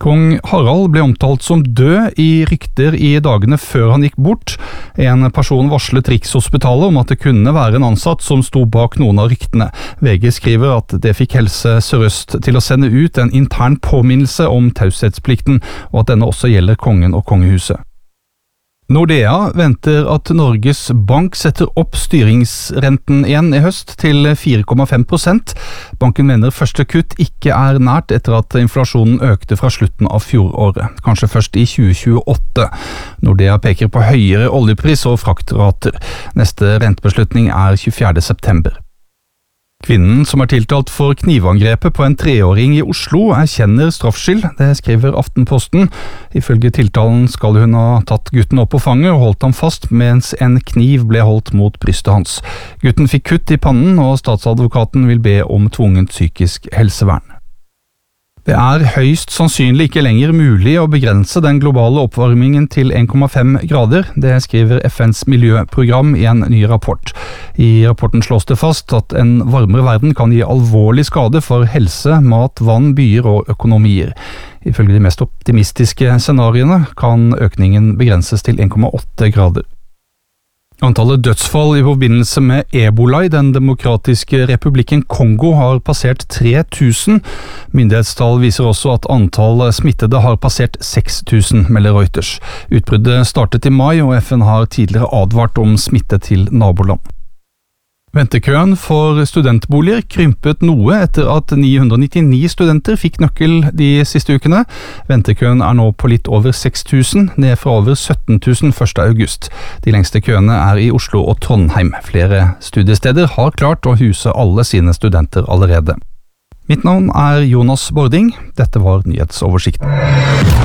Kong Harald ble omtalt som død i rykter i dagene før han gikk bort. En person varslet Rikshospitalet om at det kunne være en ansatt som sto bak noen av ryktene. VG skriver at det fikk Helse Sør-Øst til å sende ut en intern påminnelse om taushetsplikten, og at denne også gjelder kongen og kongehuset. Nordea venter at Norges Bank setter opp styringsrenten igjen i høst til 4,5%. Banken mener første kutt ikke er nært etter at inflasjonen økte fra slutten av fjoråret, kanskje først i 2028. Nordea peker på høyere oljepris og fraktrater. Neste rentebeslutning er 24. september. Kvinnen som er tiltalt for knivangrepet på en 3-åring i Oslo erkjenner straffskyld, det skriver Aftenposten. Ifølge tiltalen skal hun ha tatt gutten opp på fanget og holdt ham fast mens en kniv ble holdt mot brystet hans. Gutten fikk kutt i pannen, og statsadvokaten vil be om tvungent psykisk helsevern. Det er høyst sannsynlig ikke lenger mulig å begrense den globale oppvarmingen til 1,5 grader, det skriver FNs miljøprogram i en ny rapport. I rapporten slås det fast at en varmere verden kan gi alvorlig skade for helse, mat, vann, byer og økonomier. Ifølge de mest optimistiske scenariene kan økningen begrenses til 1,8 grader. Antallet dødsfall i forbindelse med Ebola i den demokratiske republikken Kongo har passert 3000. Myndighetstall viser også at antall smittede har passert 6000, melder Reuters. Utbruddet startet i mai, og FN har tidligere advart om smitte til naboland. Ventekøen for studentboliger krympet noe etter at 999 studenter fikk nøkkel de siste ukene. Ventekøen er nå på litt over 6000, ned fra over 17 000 1. august. De lengste køene er i Oslo og Trondheim. Flere studiesteder har klart å huse alle sine studenter allerede. Mitt navn er Jonas Bording. Dette var nyhetsoversikten.